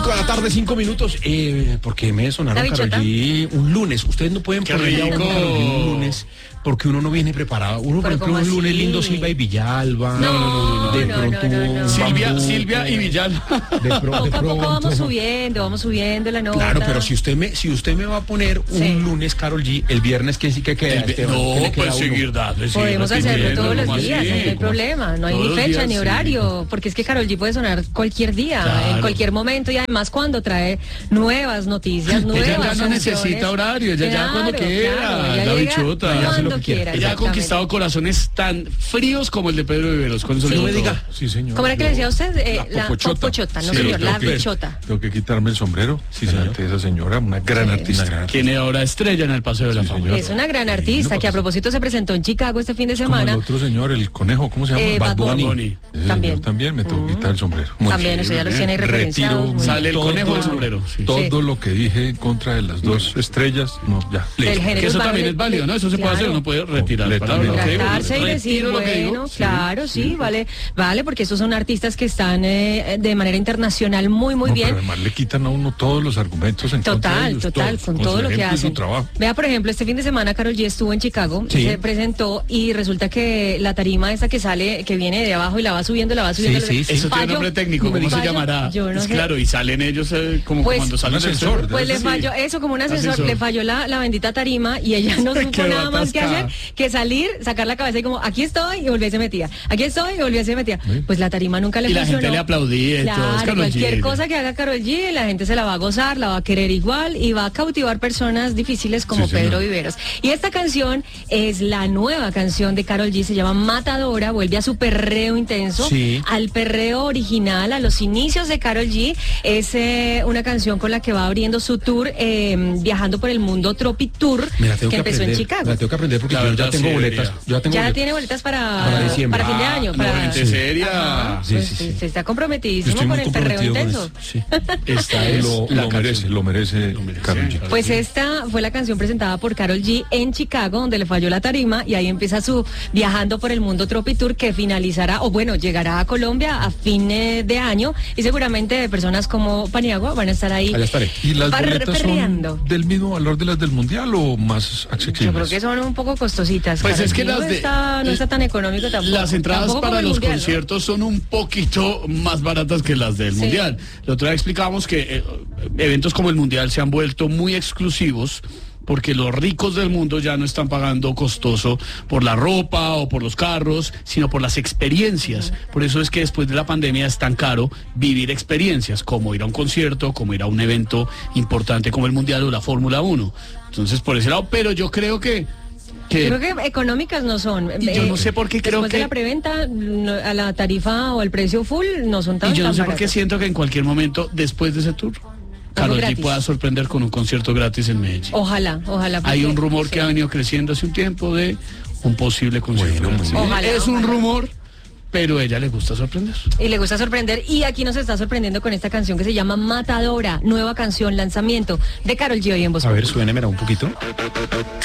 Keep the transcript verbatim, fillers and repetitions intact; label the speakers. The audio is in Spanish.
Speaker 1: cinco de la tarde, cinco minutos. Eh, porque me sonaron Karol G un lunes. Ustedes no pueden poner a un Karol G un lunes porque uno no viene preparado. Uno, por ejemplo, un así? lunes lindo Silva y Villalba.
Speaker 2: No, no, no,
Speaker 1: de
Speaker 2: no,
Speaker 1: pronto,
Speaker 2: no, no, no.
Speaker 3: Silvia,
Speaker 1: bambú,
Speaker 3: Silvia y Villalba.
Speaker 1: De, pro,
Speaker 2: poco
Speaker 1: de
Speaker 2: a
Speaker 1: pronto,
Speaker 2: poco vamos
Speaker 1: no.
Speaker 2: subiendo, vamos subiendo la nota.
Speaker 1: Claro, pero si usted me, si usted me va a poner un
Speaker 2: Sí.
Speaker 1: lunes Karol G, el viernes que sí que queda.
Speaker 3: El,
Speaker 1: Esteban,
Speaker 3: no,
Speaker 1: ¿qué le queda
Speaker 3: pues
Speaker 1: a uno?
Speaker 3: seguir dando.
Speaker 2: Podemos hacerlo todos los días,
Speaker 3: así?
Speaker 2: no hay problema, no hay
Speaker 3: Todos
Speaker 2: ni
Speaker 3: los
Speaker 2: fecha
Speaker 3: días,
Speaker 2: ni
Speaker 3: sí.
Speaker 2: horario, porque es que Karol G puede sonar cualquier día,
Speaker 3: Claro.
Speaker 2: en cualquier momento, y además cuando trae nuevas noticias, nuevas
Speaker 3: Ella ya no
Speaker 2: canciones.
Speaker 3: necesita horario, ella ya cuando
Speaker 2: Claro,
Speaker 3: quiera,
Speaker 2: claro, ella
Speaker 3: la
Speaker 2: llega
Speaker 3: bichota.
Speaker 1: Ella hace lo
Speaker 2: cuando
Speaker 1: que quiera.
Speaker 2: quiera.
Speaker 3: Ella ha
Speaker 2: exactamente.
Speaker 3: conquistado corazones tan fríos como el de Pedro Viveros. Con eso
Speaker 1: Sí,
Speaker 3: le
Speaker 1: me
Speaker 3: digo
Speaker 1: diga.
Speaker 3: todo.
Speaker 4: Sí, señor.
Speaker 2: ¿Cómo era que le decía usted? Eh,
Speaker 4: La
Speaker 2: la
Speaker 4: popochota.
Speaker 2: popochota, no
Speaker 4: Sí,
Speaker 2: señor, la
Speaker 4: tengo que-
Speaker 2: bichota.
Speaker 4: Tengo que quitarme el sombrero.
Speaker 1: Sí, señor.
Speaker 4: Ante esa señora, una gran
Speaker 2: Sí.
Speaker 4: artista.
Speaker 1: Una gran
Speaker 3: Quien ahora estrella en el Paseo de la
Speaker 4: Sí,
Speaker 3: Fama.
Speaker 4: señor.
Speaker 2: Es una gran artista que a propósito se presentó en Chicago este fin de
Speaker 4: Como el
Speaker 2: semana.
Speaker 4: otro señor, el conejo, ¿cómo se llama?
Speaker 2: Eh, Bad Bunny.
Speaker 3: Bunny.
Speaker 4: Ese
Speaker 2: También.
Speaker 4: señor también me tengo que quitar el sombrero. Muy
Speaker 2: También,
Speaker 4: bien,
Speaker 2: eso ya los
Speaker 4: bien.
Speaker 2: tiene ahí referenciados.
Speaker 4: Retiro
Speaker 2: muy
Speaker 3: Sale el
Speaker 4: todo-
Speaker 3: conejo del sombrero. Sí.
Speaker 4: Todo
Speaker 2: Sí.
Speaker 4: lo que dije en contra de las dos estrellas, no, ya.
Speaker 2: Del
Speaker 4: listo.
Speaker 2: género
Speaker 3: Que eso
Speaker 2: urbano,
Speaker 3: también
Speaker 2: le-
Speaker 3: es válido, ¿no? Eso se puede
Speaker 2: claro.
Speaker 3: hacer, uno puede retirar
Speaker 4: Completamente.
Speaker 3: palabras. Lo que digo,
Speaker 2: Retractarse y decir,
Speaker 3: retiro lo que digo.
Speaker 2: bueno, claro, sí, vale, vale, porque estos son artistas que están eh, de manera internacional muy, muy
Speaker 4: No,
Speaker 2: bien.
Speaker 4: Pero además le quitan a uno todos los argumentos en contra de
Speaker 2: Total,
Speaker 4: ellos,
Speaker 2: total,
Speaker 4: todos,
Speaker 2: con
Speaker 4: su
Speaker 2: todo lo que
Speaker 4: ejemplo y su
Speaker 2: hacen.
Speaker 4: trabajo.
Speaker 2: Vea, por ejemplo, este fin de semana Karol G estuvo en Chicago,
Speaker 1: Sí.
Speaker 2: se presentó y resulta que la tarima esa que sale, que viene de abajo y la va subiendo, la va subiendo.
Speaker 1: Sí, sí, sí.
Speaker 3: Eso tiene
Speaker 2: Falló.
Speaker 3: nombre técnico, ¿cómo se
Speaker 2: Falló.
Speaker 3: llamará?
Speaker 2: Yo no
Speaker 3: Es
Speaker 2: sé.
Speaker 3: claro, y salen ellos eh, como
Speaker 2: Pues,
Speaker 3: cuando salen
Speaker 4: un
Speaker 3: del
Speaker 4: ascensor,
Speaker 3: cerro.
Speaker 2: Pues le
Speaker 3: Sí.
Speaker 2: falló, eso como un ascensor,
Speaker 3: Ascensor.
Speaker 2: le falló la, la bendita tarima y ella no supo
Speaker 3: Quedó
Speaker 2: nada más que
Speaker 3: atascada.
Speaker 2: hacer que salir, sacar la cabeza y como, aquí estoy, y volví y se metía. Aquí estoy, y volví y se metía. Pues la tarima nunca le
Speaker 3: Y la
Speaker 2: funcionó.
Speaker 3: gente le aplaudía y todo, es
Speaker 2: Claro,
Speaker 3: Karol
Speaker 2: cualquier
Speaker 3: G.
Speaker 2: cosa que haga Karol G, la gente se la va a gozar, la va a querer igual y va a cautivar personas difíciles como
Speaker 4: Sí, señor.
Speaker 2: Pedro Viveros. Y esta canción es la nueva canción de Karol G, se llama Matadora, vuelve a su perreo intenso,
Speaker 1: Sí.
Speaker 2: al perreo original, a los inicios de Karol G. Es eh, una canción con la que va abriendo su tour, eh, viajando por el mundo Tropi Tour,
Speaker 1: Me la tengo
Speaker 2: que
Speaker 1: que
Speaker 2: empezó
Speaker 1: aprender.
Speaker 2: en Chicago.
Speaker 1: Me la tengo que aprender porque
Speaker 3: La
Speaker 1: yo ya
Speaker 3: verdad,
Speaker 1: tengo
Speaker 3: sí,
Speaker 1: boletas.
Speaker 3: debería.
Speaker 1: Yo ya tengo
Speaker 2: Ya
Speaker 1: boletas.
Speaker 2: tiene boletas para,
Speaker 1: Para diciembre.
Speaker 2: fin de
Speaker 3: Ah,
Speaker 2: año.
Speaker 3: no,
Speaker 2: para...
Speaker 3: gente seria.
Speaker 2: Ajá,
Speaker 1: Sí,
Speaker 2: pues,
Speaker 1: sí, sí.
Speaker 2: se está
Speaker 4: Yo
Speaker 2: comprometitísimo
Speaker 4: estoy
Speaker 2: con
Speaker 4: muy
Speaker 2: el perreo
Speaker 4: comprometido con
Speaker 2: intenso.
Speaker 4: eso.
Speaker 1: Sí.
Speaker 3: Esta es
Speaker 4: Lo,
Speaker 3: la
Speaker 4: lo
Speaker 3: canción.
Speaker 4: merece, lo merece,
Speaker 3: Lo merece.
Speaker 4: Karol G.
Speaker 2: Pues esta fue la canción presentada por Karol G en Chicago, donde le falló la tarima, y ahí empieza su viajando por el mundo Tropi Tour, que finalizará, o bueno, llegará a Colombia a fin eh, de año, y seguramente personas como Paniagua van a estar ahí
Speaker 1: Allá estaré.
Speaker 4: ¿Y las
Speaker 2: par-
Speaker 4: boletas
Speaker 2: perreando.
Speaker 4: son del mismo valor de las del Mundial o más accesibles?
Speaker 2: Yo creo que son un poco costositas.
Speaker 3: Pues
Speaker 2: Karol
Speaker 3: es que
Speaker 2: G
Speaker 3: las
Speaker 2: no
Speaker 3: de-
Speaker 2: está, no está tan económico tampoco.
Speaker 3: Las entradas
Speaker 2: Tampoco como
Speaker 3: para
Speaker 2: el
Speaker 3: los
Speaker 2: Mundial, ¿no?
Speaker 3: conciertos son un poquito más baratas que las del
Speaker 2: Sí.
Speaker 3: Mundial. La otra vez explicábamos que eh, eventos como el Mundial se han vuelto muy exclusivos porque los ricos del mundo ya no están pagando costoso por la ropa o por los carros, sino por las experiencias. Por eso es que después de la pandemia es tan caro vivir experiencias, como ir a un concierto, como ir a un evento importante como el Mundial o la Fórmula uno. Entonces, por ese lado, pero yo creo que... que
Speaker 2: Creo que económicas no son.
Speaker 3: Y yo
Speaker 2: Eh,
Speaker 3: no sé por qué creo
Speaker 2: después
Speaker 3: que-
Speaker 2: de la preventa, no, a la tarifa o el precio full no son tan
Speaker 3: Y yo no
Speaker 2: tan
Speaker 3: sé por qué
Speaker 2: baratas.
Speaker 3: siento que en cualquier momento, después de ese tour, Karol G
Speaker 2: gratis.
Speaker 3: pueda sorprender con un concierto gratis en Medellín.
Speaker 2: Ojalá, ojalá.
Speaker 3: Hay
Speaker 2: porque-
Speaker 3: un rumor
Speaker 2: sí.
Speaker 3: que ha venido creciendo hace un tiempo de un posible concierto
Speaker 4: Bueno,
Speaker 3: gratis.
Speaker 4: muy
Speaker 2: bien. Ojalá,
Speaker 3: Es un
Speaker 2: ojalá.
Speaker 3: rumor, pero a ella le gusta sorprender.
Speaker 2: Y le gusta sorprender. Y aquí nos está sorprendiendo con esta canción que se llama Matadora, nueva canción, lanzamiento de Karol G hoy en Voz
Speaker 1: A ver,
Speaker 2: Populi.
Speaker 1: suénemela un poquito.